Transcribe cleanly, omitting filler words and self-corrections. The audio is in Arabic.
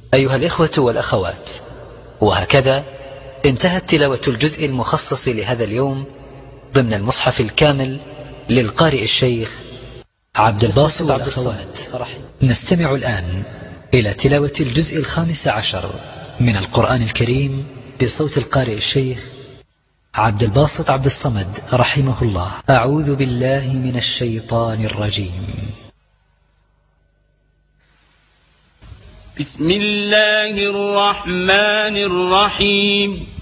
أيها الإخوة والأخوات، وهكذا انتهت تلاوة الجزء المخصص لهذا اليوم ضمن المصحف الكامل للقارئ الشيخ عبد الباسط عبد الصمد. نستمع الآن إلى تلاوة الجزء 15 من القرآن الكريم بصوت القارئ الشيخ عبد الباسط عبد الصمد رحمه الله. أعوذ بالله من الشيطان الرجيم. بسم الله الرحمن الرحيم.